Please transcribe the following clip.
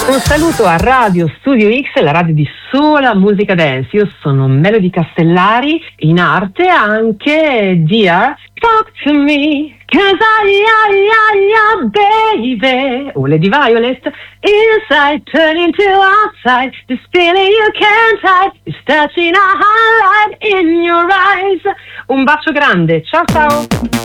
Un saluto a Radio Studio X, la radio di sola musica dance. Io sono Melody Castellari, in arte anche Dear Talk to Me, 'cause baby. O Lady Violet, inside turning to outside, this feeling you can't hide is touching a highlight in your eyes. Un bacio grande, ciao ciao.